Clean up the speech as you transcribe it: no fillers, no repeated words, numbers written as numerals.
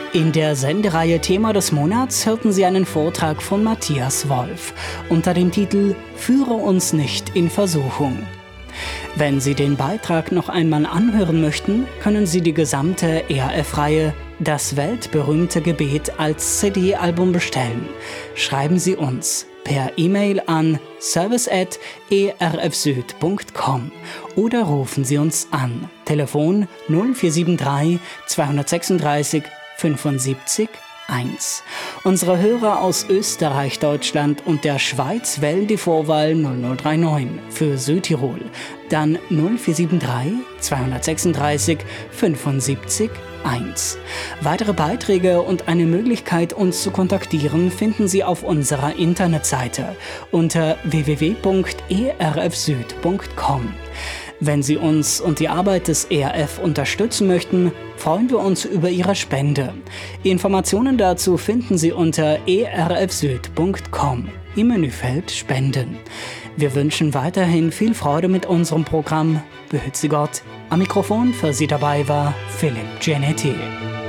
In der Sendereihe Thema des Monats hörten Sie einen Vortrag von Matthias Wolf unter dem Titel »Führe uns nicht in Versuchung«. Wenn Sie den Beitrag noch einmal anhören möchten, können Sie die gesamte ERF-Reihe »Das weltberühmte Gebet« als CD-Album bestellen. Schreiben Sie uns per E-Mail an service@erfsüd.com oder rufen Sie uns an. Telefon 0473 236 75 1. Unsere Hörer aus Österreich, Deutschland und der Schweiz wählen die Vorwahl 0039 für Südtirol. Dann 0473 236 75 1. Weitere Beiträge und eine Möglichkeit, uns zu kontaktieren, finden Sie auf unserer Internetseite unter www.erfsüd.com. Wenn Sie uns und die Arbeit des ERF unterstützen möchten, freuen wir uns über Ihre Spende. Informationen dazu finden Sie unter erfsüd.com im Menüfeld Spenden. Wir wünschen weiterhin viel Freude mit unserem Programm. Behüte Sie Gott. Am Mikrofon für Sie dabei war Philipp Gianetti.